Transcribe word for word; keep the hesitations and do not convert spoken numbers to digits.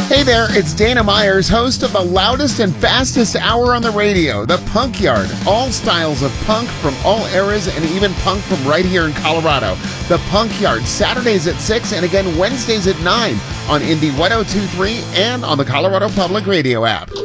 Hey there, it's Dana Myers, host of the loudest and fastest hour on the radio, The Punk Yard. All styles of punk from all eras and even punk from right here in Colorado. The Punk Yard, Saturdays at six and again Wednesdays at nine on Indie one oh two point three and on the Colorado Public Radio app.